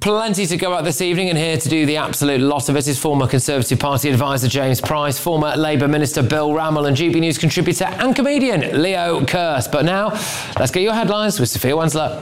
plenty to go at this evening, and here to do the absolute lot of it is former Conservative Party advisor James Price, former Labour Minister Bill Rammell, and GB News contributor and comedian Leo Kearse. But now, let's get your headlines with Sophia Wensler.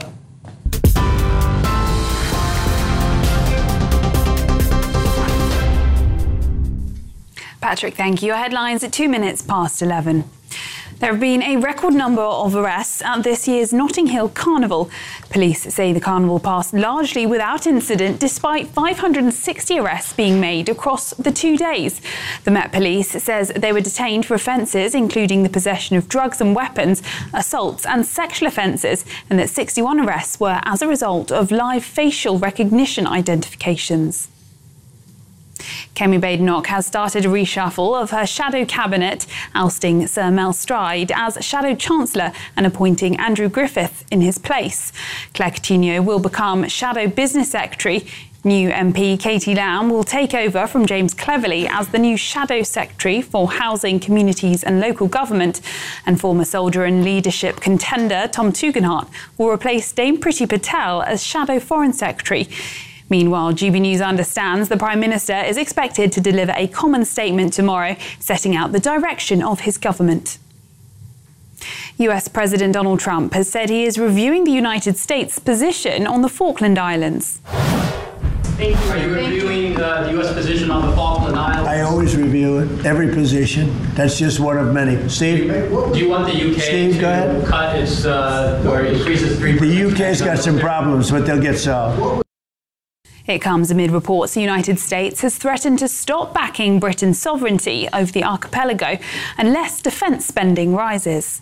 Patrick, thank you. Your headlines at 2 minutes past 11. There have been a record number of arrests at this year's Notting Hill Carnival. Police say the carnival passed largely without incident, despite 560 arrests being made across the 2 days. The Met Police says they were detained for offences including the possession of drugs and weapons, assaults and sexual offences, and that 61 arrests were as a result of live facial recognition identifications. Kemi Badenoch has started a reshuffle of her shadow cabinet, ousting Sir Mel Stride as Shadow Chancellor and appointing Andrew Griffith in his place. Claire Coutinho will become Shadow Business Secretary. New MP Katie Lamb will take over from James Cleverly as the new Shadow Secretary for Housing, Communities and Local Government. And former soldier and leadership contender Tom Tugendhat will replace Dame Priti Patel as Shadow Foreign Secretary. Meanwhile, GB News understands the Prime Minister is expected to deliver a common statement tomorrow, setting out the direction of his government. US President Donald Trump has said he is reviewing the United States' position on the Falkland Islands. Are you reviewing the U.S. position on the Falkland Islands? I always review it, every position. That's just one of many. Steve? Do you want the U.K. to cut its, or increase its 3%? The U.K.'s got some problems, but they'll get solved. It comes amid reports the United States has threatened to stop backing Britain's sovereignty over the archipelago unless defence spending rises.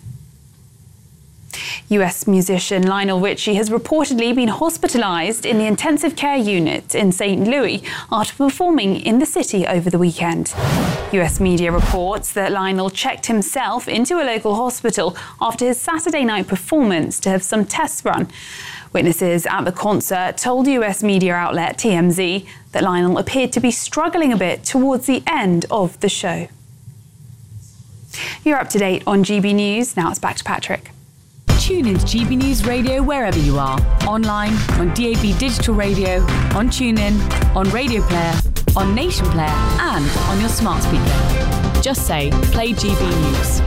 US musician Lionel Richie has reportedly been hospitalised in the intensive care unit in St. Louis after performing in the city over the weekend. US media reports that Lionel checked himself into a local hospital after his Saturday night performance to have some tests run. Witnesses at the concert told US media outlet TMZ that Lionel appeared to be struggling a bit towards the end of the show. You're up to date on GB News. Now it's back to Patrick. Tune into GB News Radio wherever you are. Online, on DAB Digital Radio, on TuneIn, on Radio Player, on Nation Player and on your smart speaker. Just say, play GB News.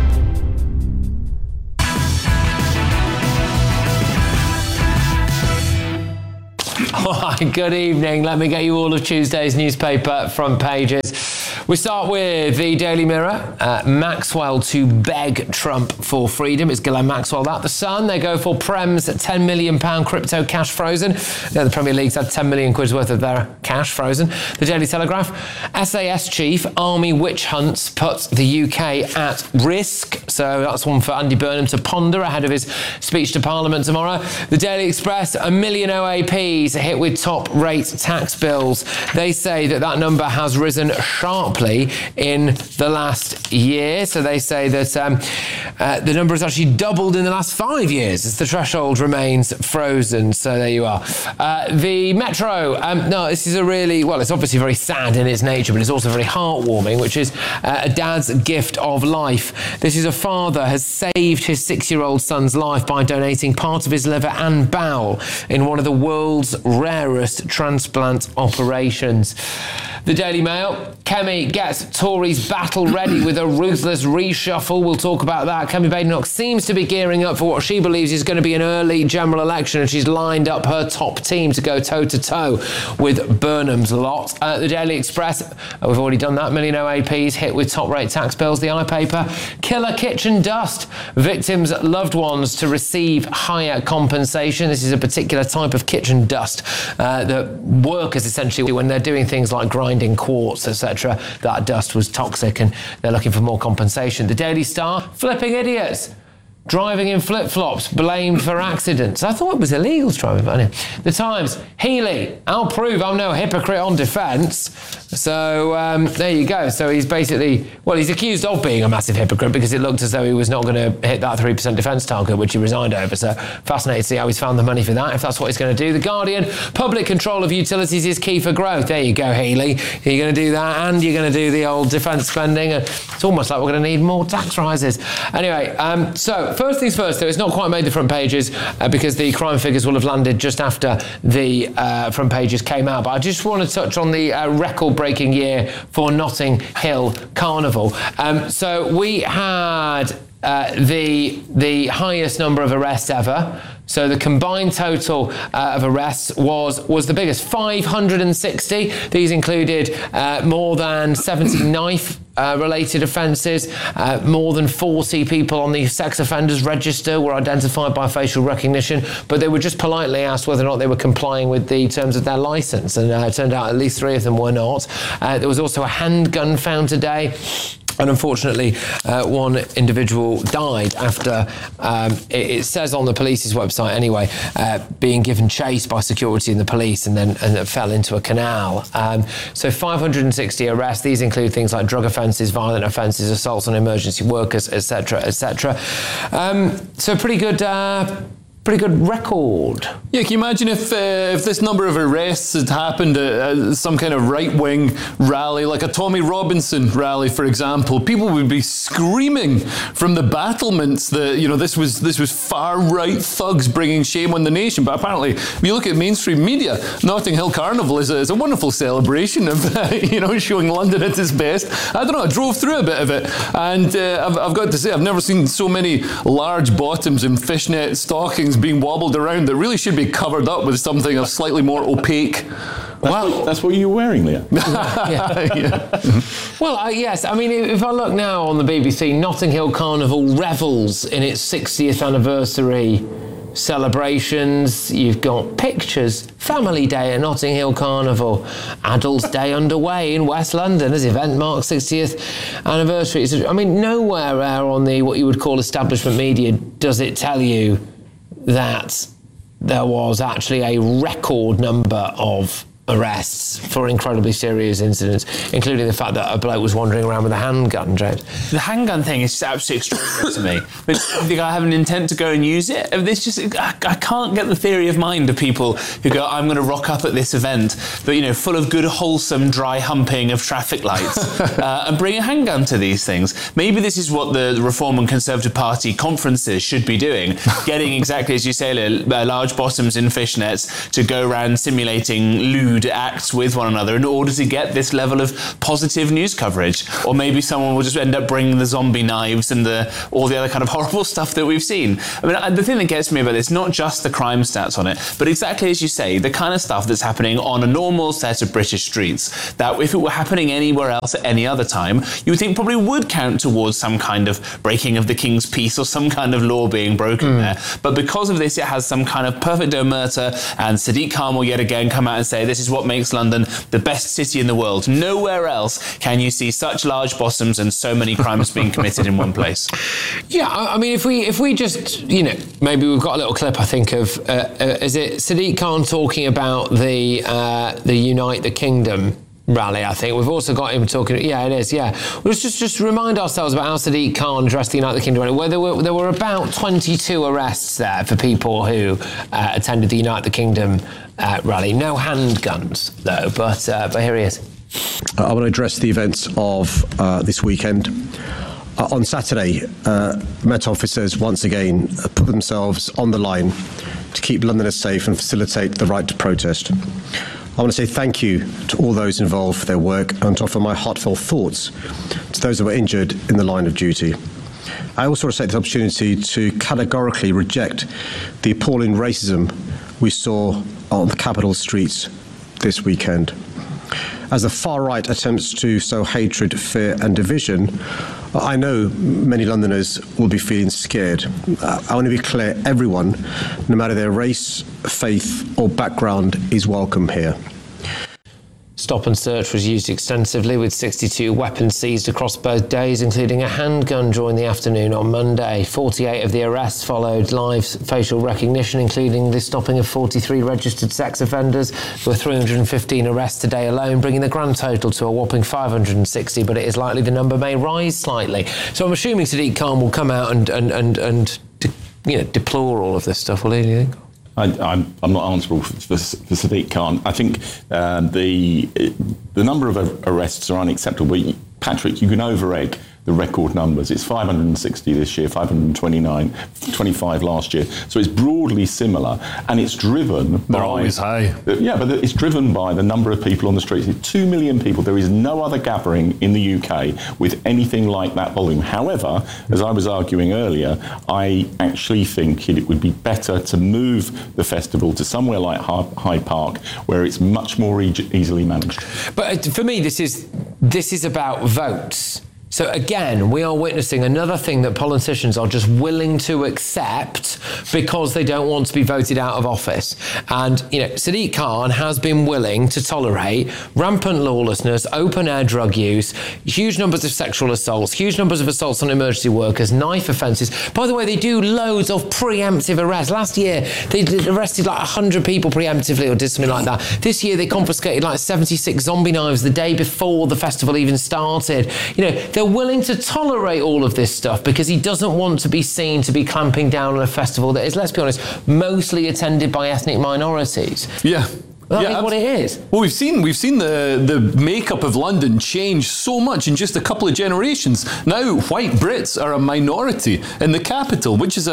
All right, good evening. Let me get you all of Tuesday's newspaper front pages. We start with the Daily Mirror. Maxwell to beg Trump for freedom. It's Ghislaine Maxwell. That The Sun, they go for Prem's £10 million crypto cash frozen. The Premier League's had 10 million quid's worth of their cash frozen. The Daily Telegraph. SAS chief, army witch hunts puts the UK at risk. So that's one for Andy Burnham to ponder ahead of his speech to Parliament tomorrow. The Daily Express, 1 million OAPs hit with top-rate tax bills. They say that number has risen sharply in the last year. So they say that the number has actually doubled in the last 5 years as the threshold remains frozen. So there you are. The Metro. No, this is it's obviously very sad in its nature, but it's also very heartwarming, which is a dad's gift of life. This is a father has saved his 6-year-old son's life by donating part of his liver and bowel in one of the world's rarest transplant operations. The Daily Mail. Kemi gets Tories battle ready with a ruthless reshuffle. We'll talk about that. Kemi Badenoch seems to be gearing up for what she believes is going to be an early general election, and she's lined up her top team to go toe-to-toe with Burnham's lot. The Daily Express, we've already done that. Million OAPs hit with top-rate tax bills. The iPaper, killer kitchen dust. Victims' loved ones to receive higher compensation. This is a particular type of kitchen dust that workers essentially, when they're doing things like grinding quartz, etc., that dust was toxic and they're looking for more compensation. The Daily Star, flipping idiots. Driving in flip-flops, blamed for accidents. I thought it was illegal to drive, but anyway. The Times, Healey, I'll prove I'm no hypocrite on defence. So there you go. So he's basically, he's accused of being a massive hypocrite because it looked as though he was not going to hit that 3% defence target, which he resigned over. So fascinated to see how he's found the money for that, if that's what he's going to do. The Guardian, public control of utilities is key for growth. There you go, Healey. You're going to do that and you're going to do the old defence spending. It's almost like we're going to need more tax rises. Anyway, so first things first, though, it's not quite made the front pages because the crime figures will have landed just after the front pages came out. But I just want to touch on the record-breaking year for Notting Hill Carnival. So we had the highest number of arrests ever. So the combined total of arrests was the biggest, 560. These included more than 70 knife-related offences. More than 40 people on the sex offenders register were identified by facial recognition, but they were just politely asked whether or not they were complying with the terms of their licence, and it turned out at least 3 of them were not. There was also a handgun found today. And unfortunately, one individual died after, it says on the police's website anyway, being given chase by security and the police and fell into a canal. So 560 arrests. These include things like drug offences, violent offences, assaults on emergency workers, etc., etc. So pretty good record. Yeah, can you imagine if this number of arrests had happened at some kind of right-wing rally, like a Tommy Robinson rally, for example? People would be screaming from the battlements that, you know, this was far-right thugs bringing shame on the nation. But apparently, if you look at mainstream media, Notting Hill Carnival is a wonderful celebration of, showing London at its best. I don't know, I drove through a bit of it, and I've got to say, I've never seen so many large bottoms and fishnet stockings being wobbled around that really should be covered up with something of slightly more opaque. That's what you're wearing, Leah. Well, yes. I mean, if I look now on the BBC, Notting Hill Carnival revels in its 60th anniversary celebrations. You've got pictures, Family Day at Notting Hill Carnival, Adults Day underway in West London as event marks 60th anniversary. I mean, nowhere on the what you would call establishment media does it tell you that there was actually a record number of arrests for incredibly serious incidents, including the fact that a bloke was wandering around with a handgun, James. The handgun thing is just absolutely extraordinary to me. But I think I have an intent to go and use it. I can't get the theory of mind of people who go, I'm going to rock up at this event, but, full of good, wholesome, dry humping of traffic lights, and bring a handgun to these things. Maybe this is what the Reform and Conservative Party conferences should be doing, getting exactly, as you say, large bottoms in fishnets to go around simulating lewd acts with one another in order to get this level of positive news coverage. Or maybe someone will just end up bringing the zombie knives and all the other kind of horrible stuff that we've seen. I mean, the thing that gets me about this, not just the crime stats on it, but exactly as you say, the kind of stuff that's happening on a normal set of British streets, that if it were happening anywhere else at any other time, you would think probably would count towards some kind of breaking of the King's peace or some kind of law being broken there. But because of this, it has some kind of perfect omerta, and Sadiq Khan will yet again come out and say, this is what makes London the best city in the world. Nowhere else can you see such large bottoms and so many crimes being committed in one place. Yeah, I mean, if we just, maybe we've got a little clip, I think, of, is it Sadiq Khan talking about the Unite the Kingdom rally, I think. We've also got him talking, yeah, it is, yeah. Let's just remind ourselves about how Sadiq Khan dressed the Unite the Kingdom rally, where there were about 22 arrests there for people who attended the Unite the Kingdom rally. No handguns, though, but here he is. I want to address the events of this weekend. On Saturday, Met officers once again put themselves on the line to keep Londoners safe and facilitate the right to protest. I want to say thank you to all those involved for their work and to offer my heartfelt thoughts to those who were injured in the line of duty. I also want to take this opportunity to categorically reject the appalling racism we saw on the capital streets this weekend. As the far right attempts to sow hatred, fear and division, I know many Londoners will be feeling scared. I want to be clear, everyone, no matter their race, faith or background, is welcome here. Stop and search was used extensively, with 62 weapons seized across both days, including a handgun during the afternoon on Monday. 48 of the arrests followed live facial recognition, including the stopping of 43 registered sex offenders. There were 315 arrests today alone, bringing the grand total to a whopping 560, but it is likely the number may rise slightly. So I'm assuming Sadiq Khan will come out and deplore all of this stuff, will he, do you think? I'm not answerable for Sadiq Khan. I think the number of arrests are unacceptable. Patrick, you can over-egg the record numbers. It's 560 this year, 525 last year. So it's broadly similar, and it's driven by... They're always high. Yeah, but it's driven by the number of people on the streets. It's 2 million people. There is no other gathering in the UK with anything like that volume. However, as I was arguing earlier, I actually think it would be better to move the festival to somewhere like Hyde Park, where it's much more easily managed. But for me, this is about votes. So again, we are witnessing another thing that politicians are just willing to accept because they don't want to be voted out of office. And, you know, Sadiq Khan has been willing to tolerate rampant lawlessness, open-air drug use, huge numbers of sexual assaults, huge numbers of assaults on emergency workers, knife offences. By the way, they do loads of preemptive arrests. Last year, they arrested like 100 people preemptively or did something like that. This year, they confiscated like 76 zombie knives the day before the festival even started. You know, they're willing to tolerate all of this stuff because he doesn't want to be seen to be clamping down on a festival that is, let's be honest, mostly attended by ethnic minorities. Yeah. Well, that is what it is. Well, we've seen the makeup of London change so much in just a couple of generations. Now, white Brits are a minority in the capital, which is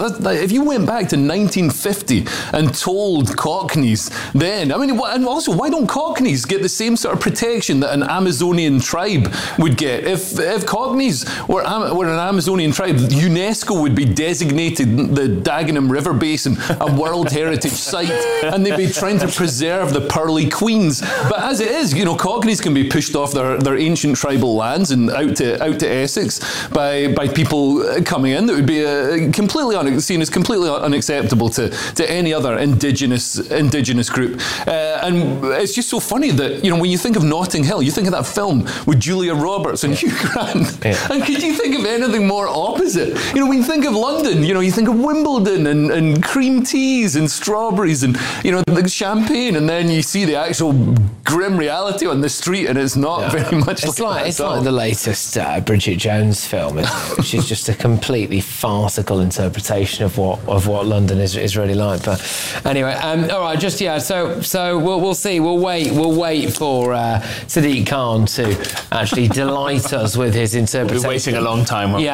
if you went back to 1950 and told Cockneys then, I mean, and also, why don't Cockneys get the same sort of protection that an Amazonian tribe would get? If Cockneys were an Amazonian tribe, UNESCO would be designated the Dagenham River Basin a World Heritage Site, and they'd be trying to preserve the pearly queens. But as it is, you know, Cockneys can be pushed off their ancient tribal lands and out to Essex by people coming in that would be seen as completely unacceptable to any other indigenous group. And it's just so funny that, you know, when you think of Notting Hill, you think of that film with Julia Roberts and Hugh Grant. Yeah. And could you think of anything more opposite? You know, when you think of London, you know, you think of Wimbledon and cream teas and strawberries and, you know, the champagne, and then you see the actual grim reality on the street, and it's not very much it's like the latest Bridget Jones film, isn't it? Which is just a completely farcical interpretation of what London is really like. But anyway, all right, so we'll see. We'll wait for Sadiq Khan to actually delight us with his interpretation. We're waiting a long time. Of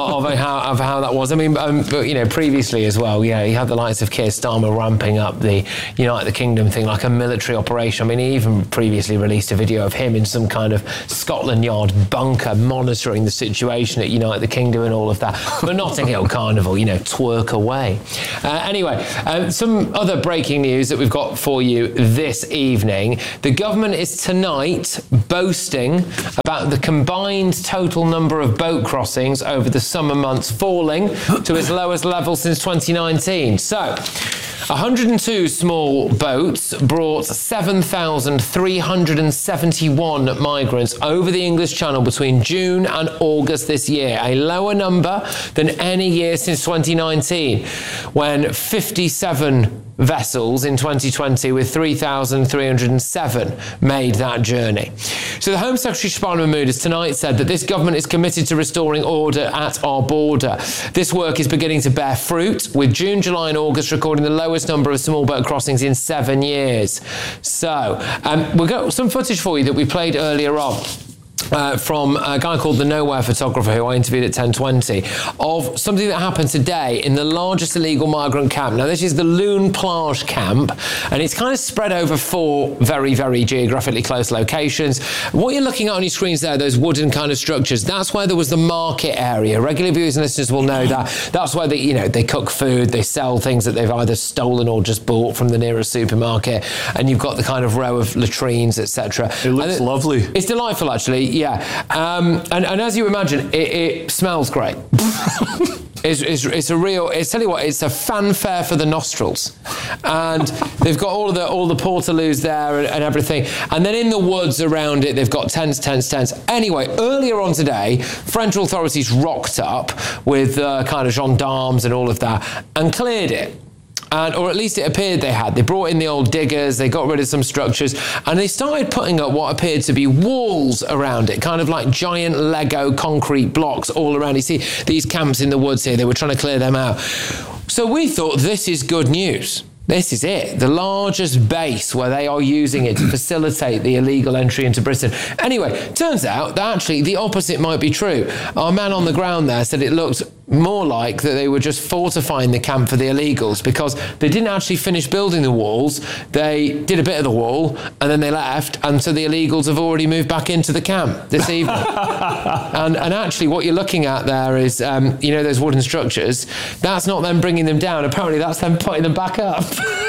how that was. I mean, but, you know, previously as well, you know, you had the likes of Keir Starmer ramping up the United Kingdom thing like a military operation. I mean, he even previously released a video of him in some kind of Scotland Yard bunker monitoring the situation at United Kingdom and all of that. But Notting Hill Carnival, you know, twerk away. Anyway, some other breaking news that we've got for you this evening. The government is tonight boasting about the combined total number of boat crossings over the summer months falling to its lowest level since 2019. So, 102 small boats brought 7,371 migrants over the English Channel between June and August this year, a lower number than any year since 2019, when 57 vessels in 2020 with 3,307 made that journey. So the Home Secretary Shabana Mahmood has tonight said that this government is committed to restoring order at our border. This work is beginning to bear fruit, with June, July and August recording the lowest number of small boat crossings in 7 years. So we've got some footage for you that we played earlier on. From a guy called the Nowhere photographer who I interviewed at 10:20 of something that happened today in the largest illegal migrant camp. Now, this is the Lune Plage camp, and it's kind of spread over 4 very, very geographically close locations. What you're looking at on your screens there, those wooden kind of structures, that's where there was the market area. Regular viewers and listeners will know that. That's where they cook food, they sell things that they've either stolen or just bought from the nearest supermarket, and you've got the kind of row of latrines, etc. It looks lovely. It's delightful, actually. Yeah, and as you imagine, it smells great. It's a real. Tell you what, it's a fanfare for the nostrils, and they've got all the portaloos there and everything. And then in the woods around it, they've got tents. Anyway, earlier on today, French authorities rocked up with kind of gendarmes and all of that and cleared it. Or at least it appeared they had. They brought in the old diggers, they got rid of some structures, and they started putting up what appeared to be walls around it, kind of like giant Lego concrete blocks all around. You see these camps in the woods here, they were trying to clear them out. So we thought, this is good news. This is it. The largest base where they are using it to facilitate the illegal entry into Britain. Anyway, turns out that actually the opposite might be true. Our man on the ground there said it looked more like that they were just fortifying the camp for the illegals because they didn't actually finish building the walls. They did a bit of the wall and then they left, and so the illegals have already moved back into the camp this evening. and actually what you're looking at there is, those wooden structures, that's not them bringing them down. Apparently that's them putting them back up.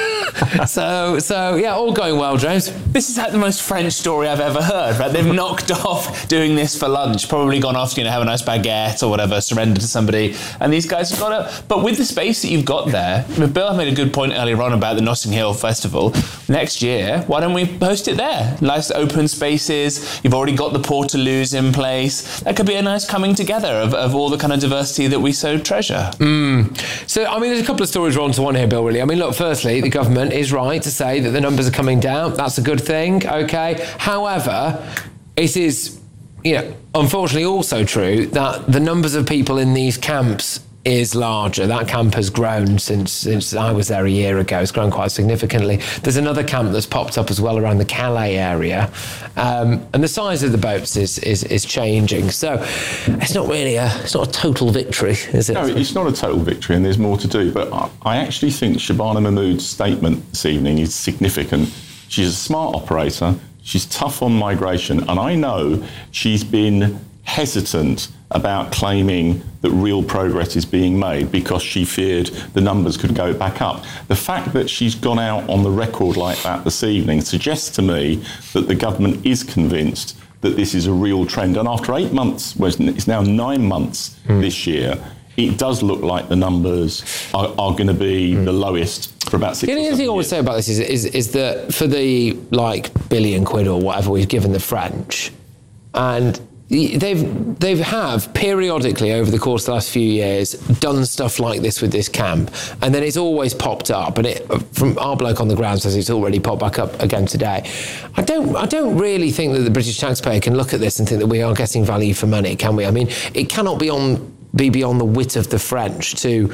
So yeah, all going well, James. This is like the most French story I've ever heard, right? They've knocked off doing this for lunch, probably gone off to have a nice baguette or whatever, surrender to somebody, and these guys have got it. But with the space that you've got there, Bill made a good point earlier on about the Notting Hill Festival. Next year, why don't we host it there? Nice open spaces, you've already got the Portaloos in place. That could be a nice coming together of all the kind of diversity that we so treasure. So, there's a couple of stories rolled to one here, Bill, really. Look, firstly, the government is right to say that the numbers are coming down. That's a good thing, okay? However, it is, unfortunately also true that the numbers of people in these camps is larger. That camp has grown since I was there a year ago. It's grown quite significantly. There's another camp that's popped up as well around the Calais area, and the size of the boats is changing. So it's not a total victory, is it? No, it's not a total victory, and there's more to do. But I actually think Shabana Mahmood's statement this evening is significant. She's a smart operator. She's tough on migration, and I know she's been hesitant about claiming that real progress is being made because she feared the numbers could go back up. The fact that she's gone out on the record like that this evening suggests to me that the government is convinced that this is a real trend. And after 8 months, it's now 9 months this year, it does look like the numbers are going to be the lowest for about 6 The only thing I would say about this is that for the billion quid or whatever we've given the French, and They've have periodically over the course of the last few years done stuff like this with this camp, and then it's always popped up. And from our bloke on the ground says it's already popped back up again today. I don't really think that the British taxpayer can look at this and think that we are getting value for money, can we? It cannot be beyond the wit of the French to.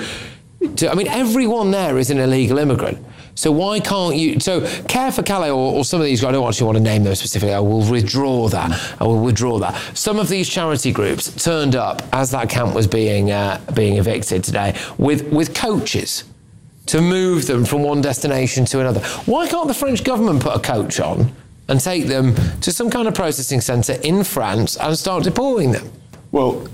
Everyone there is an illegal immigrant. So why can't you... So Care for Calais or some of these, I don't actually want to name them specifically, I will withdraw that. Some of these charity groups turned up as that camp was being evicted today with coaches to move them from one destination to another. Why can't the French government put a coach on and take them to some kind of processing centre in France and start deporting them? Well...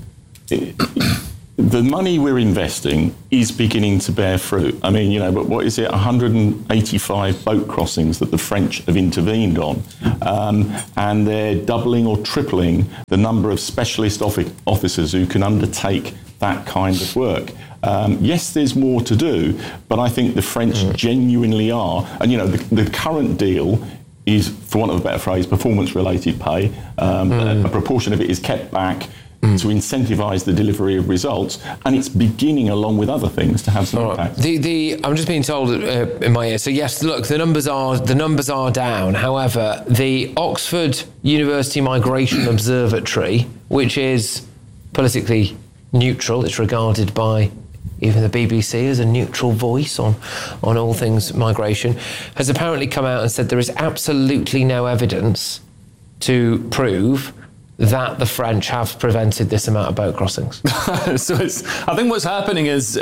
The money we're investing is beginning to bear fruit. But what is it? 185 boat crossings that the French have intervened on. And they're doubling or tripling the number of specialist officers who can undertake that kind of work. Yes, there's more to do, but I think the French genuinely are. And, the current deal is, for want of a better phrase, performance-related pay. A proportion of it is kept back to incentivise the delivery of results, and it's beginning, along with other things, to have some impact. I'm just being told in my ear. So yes, look, the numbers are down. However, the Oxford University Migration Observatory, which is politically neutral, it's regarded by even the BBC as a neutral voice on all things migration, has apparently come out and said there is absolutely no evidence to prove that the French have prevented this amount of boat crossings. So I think what's happening is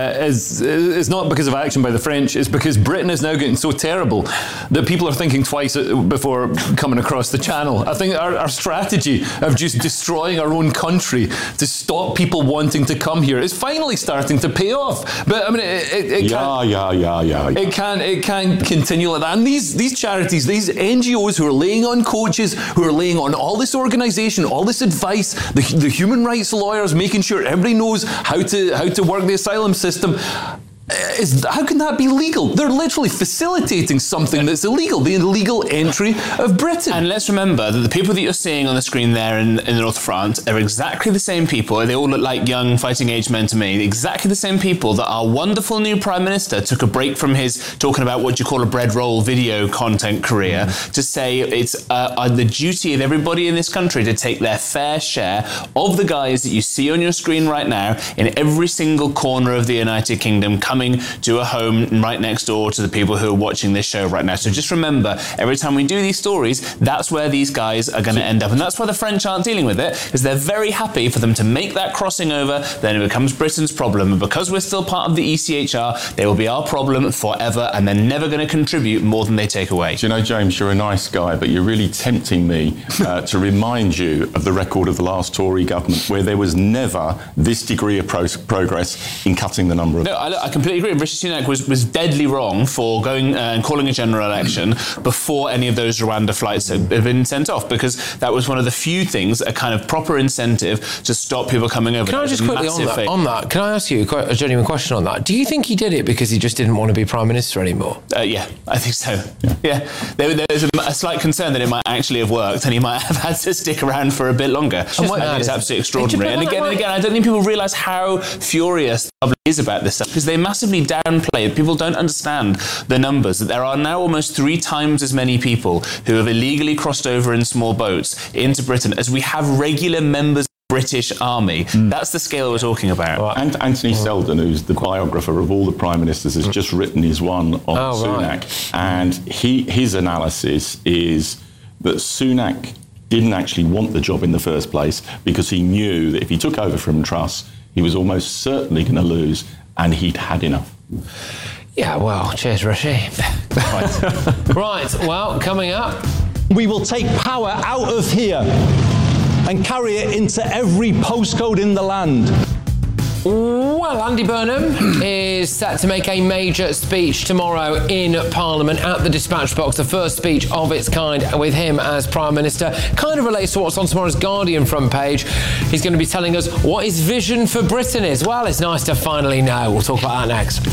not because of action by the French, it's because Britain is now getting so terrible that people are thinking twice before coming across the channel. I think our strategy of just destroying our own country to stop people wanting to come here is finally starting to pay off. But it can't continue like that. And these charities, these NGOs who are laying on coaches, who are laying on all this organisation, all this advice, the human rights lawyers making sure everybody knows how to work the asylum system. How can that be legal? They're literally facilitating something that's illegal, the illegal entry of Britain. And let's remember that the people that you're seeing on the screen there in the north of France are exactly the same people. They all look like young fighting-age men to me. Exactly the same people that our wonderful new Prime Minister took a break from his talking about what you call a bread roll video content career to say it's the duty of everybody in this country to take their fair share of the guys that you see on your screen right now in every single corner of the United Kingdom coming coming to a home right next door to the people who are watching this show right now. So just remember, every time we do these stories, that's where these guys are going to end up. And that's why the French aren't dealing with it, because they're very happy for them to make that crossing over. Then it becomes Britain's problem. And because we're still part of the ECHR, they will be our problem forever, and they're never going to contribute more than they take away. Do you know, James, you're a nice guy, but you're really tempting me to remind you of the record of the last Tory government, where there was never this degree of progress in cutting the number of... No, I completely agree. Rishi Sunak was deadly wrong for going and calling a general election before any of those Rwanda flights had been sent off, because that was one of the few things, a kind of proper incentive to stop people coming over. Can I just quickly on that, can I ask you a genuine question on that? Do you think he did it because he just didn't want to be Prime Minister anymore? Yeah, I think so. Yeah. There's a slight concern that it might actually have worked and he might have had to stick around for a bit longer. I think it's absolutely extraordinary. And again, I don't think people realise how furious the public is about this stuff, because they massively downplay it. People don't understand the numbers, that there are now almost 3 times as many people who have illegally crossed over in small boats into Britain as we have regular members British Army. That's the scale we're talking about. And Anthony Seldon, who's the biographer of all the Prime Ministers, has just written his one on Sunak. Right. And his analysis is that Sunak didn't actually want the job in the first place, because he knew that if he took over from Truss, he was almost certainly going to lose, and he'd had enough. Yeah, well, cheers, Rishi. Right, well, coming up... We will take power out of here and carry it into every postcode in the land. Well, Andy Burnham is set to make a major speech tomorrow in Parliament at the Dispatch Box, the first speech of its kind with him as Prime Minister. Kind of relates to what's on tomorrow's Guardian front page. He's going to be telling us what his vision for Britain is. Well, it's nice to finally know. We'll talk about that next.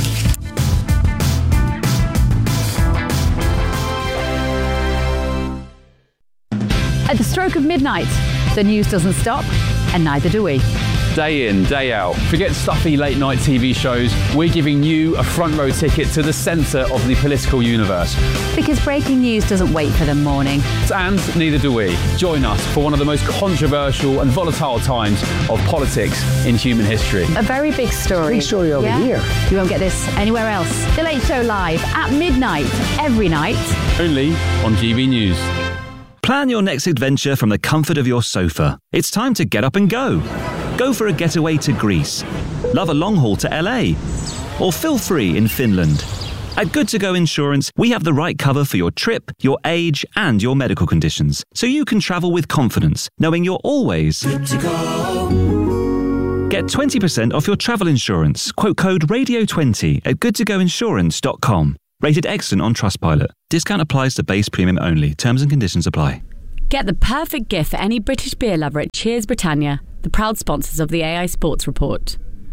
At the stroke of midnight, the news doesn't stop, and neither do we. Day in, day out. Forget stuffy late night TV shows. We're giving you a front row ticket to the centre of the political universe. Because breaking news doesn't wait for the morning. And neither do we. Join us for one of the most controversial and volatile times of politics in human history. A very big story. Big story over here. You won't get this anywhere else. The Late Show live at midnight, every night. Only on GB News. Plan your next adventure from the comfort of your sofa. It's time to get up and go. Go for a getaway to Greece. Love a long haul to LA. Or feel free in Finland. At Good To Go Insurance, we have the right cover for your trip, your age, and your medical conditions, so you can travel with confidence, knowing you're always good to go. Get 20% off your travel insurance. Quote code RADIO20 at goodtogoinsurance.com. Rated excellent on Trustpilot. Discount applies to base premium only. Terms and conditions apply. Get the perfect gift for any British beer lover at Cheers Britannia, the proud sponsors of the AI Sports Report.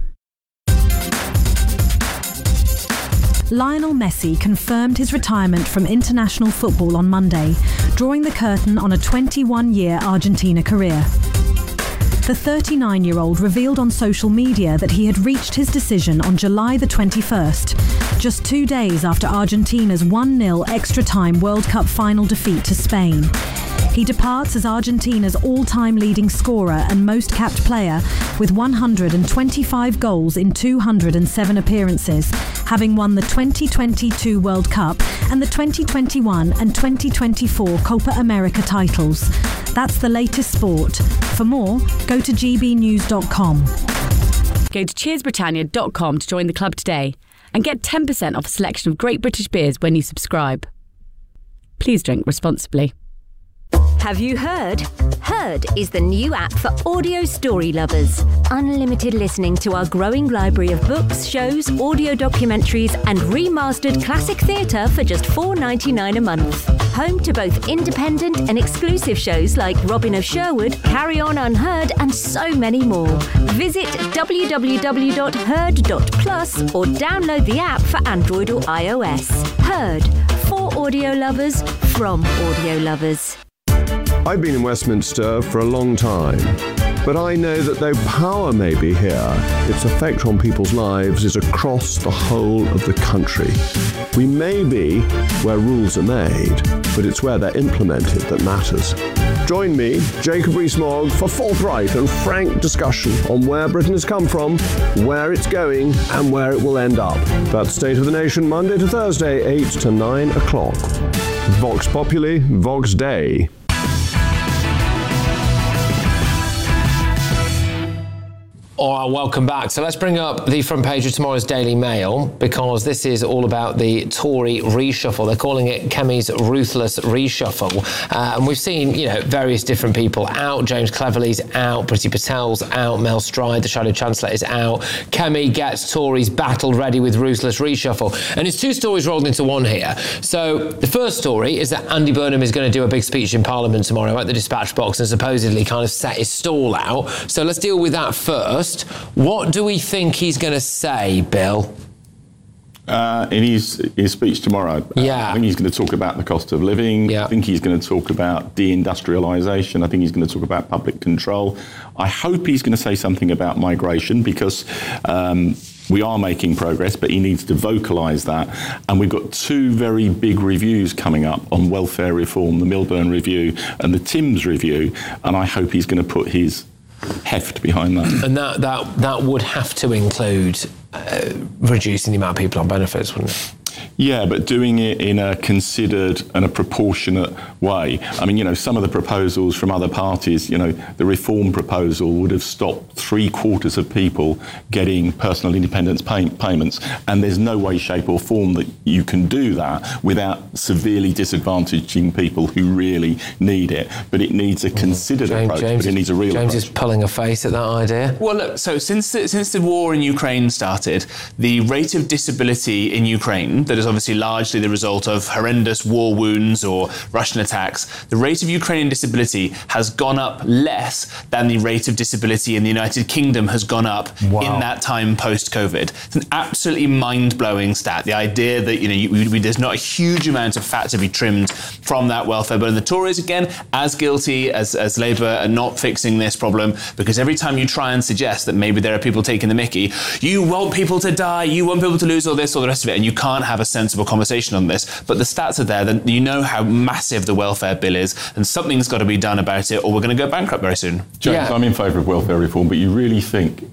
Lionel Messi confirmed his retirement from international football on Monday, drawing the curtain on a 21-year Argentina career. The 39-year-old revealed on social media that he had reached his decision on July the 21st, just 2 days after Argentina's 1-0 extra-time World Cup final defeat to Spain. He departs as Argentina's all-time leading scorer and most capped player with 125 goals in 207 appearances, having won the 2022 World Cup and the 2021 and 2024 Copa America titles. That's the latest sport. For more, go to gbnews.com. Go to cheersbritannia.com to join the club today and get 10% off a selection of great British beers when you subscribe. Please drink responsibly. Have you heard? Heard is the new app for audio story lovers. Unlimited listening to our growing library of books, shows, audio documentaries, and remastered classic theatre for just $4.99 a month. Home to both independent and exclusive shows like Robin of Sherwood, Carry On Unheard, and so many more. Visit www.heard.plus or download the app for Android or iOS. Heard, for audio lovers, from audio lovers. I've been in Westminster for a long time, but I know that though power may be here, its effect on people's lives is across the whole of the country. We may be where rules are made, but it's where they're implemented that matters. Join me, Jacob Rees-Mogg, for forthright and frank discussion on where Britain has come from, where it's going, and where it will end up. That's State of the Nation, Monday to Thursday, 8 to 9 o'clock. Vox Populi, Vox Dei. All right, welcome back. So let's bring up the front page of tomorrow's Daily Mail, because this is all about the Tory reshuffle. They're calling it Kemi's ruthless reshuffle. And we've seen, various different people out. James Cleverly's out, Priti Patel's out, Mel Stride, the Shadow Chancellor, is out. Kemi gets Tories battle ready with ruthless reshuffle. And it's two stories rolled into one here. So the first story is that Andy Burnham is going to do a big speech in Parliament tomorrow at the Dispatch Box and supposedly kind of set his stall out. So let's deal with that first. What do we think he's going to say, Bill? In his speech tomorrow, I think he's going to talk about the cost of living. I think he's going to talk about deindustrialisation. I think he's going to talk about public control. I hope he's going to say something about migration, because we are making progress, but he needs to vocalise that. And we've got two very big reviews coming up on welfare reform, the Milburn Review and the Timms Review, and I hope he's going to put his heft behind that. And that would have to include reducing the amount of people on benefits, wouldn't it? Yeah, but doing it in a considered and a proportionate way. I mean, some of the proposals from other parties, the reform proposal would have stopped 3/4 of people getting personal independence payments. And there's no way, shape or form that you can do that without severely disadvantaging people who really need it. But it needs a considered approach, but it needs a real James approach. is pulling a face at that idea. Well, look, so since the war in Ukraine started, the rate of disability in Ukraine, that is obviously largely the result of horrendous war wounds or Russian attacks, the rate of Ukrainian disability has gone up less than the rate of disability in the United Kingdom has gone up in that time post-COVID. It's an absolutely mind-blowing stat. The idea that there's not a huge amount of fat to be trimmed from that welfare bill. And the Tories, again, as guilty as Labour are not fixing this problem, because every time you try and suggest that maybe there are people taking the mickey, you want people to die, you want people to lose all this, all the rest of it, and you can't have a sensible conversation on this. But the stats are there, then you know how massive the welfare bill is, and something's got to be done about it, or we're going to go bankrupt very soon. James, I'm in favour of welfare reform, but you really think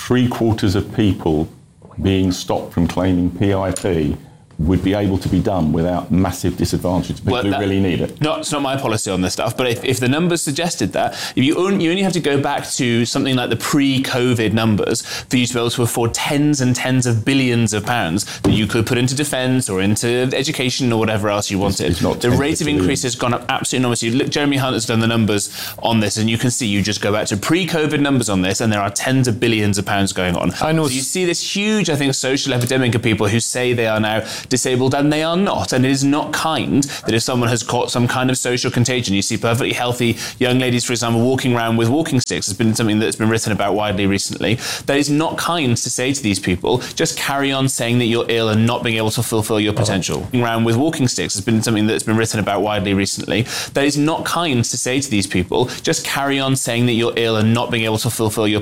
3/4 of people being stopped from claiming PIP would be able to be done without massive disadvantage to people who really need it? No, it's not my policy on this stuff, but if the numbers suggested that, if you only have to go back to something like the pre-COVID numbers for you to be able to afford tens and tens of billions of pounds that you could put into defence or into education or whatever else you wanted. The rate of increase has gone up absolutely enormously. Look, Jeremy Hunt has done the numbers on this, and you can see, you just go back to pre-COVID numbers on this, and there are tens of billions of pounds going on. I know. So you see this huge, I think, social epidemic of people who say they are now disabled, and they are not. And it is not kind that if someone has caught some kind of social contagion, you see perfectly healthy young ladies, for example, walking around with walking sticks. It's been something that's been written about widely recently. That is not kind to say to these people, just carry on saying that you're ill and not being able to fulfill your potential. Walking around with walking sticks has been something that's been written about widely recently. That is not kind to say to these people, just carry on saying that you're ill and not being able to fulfill your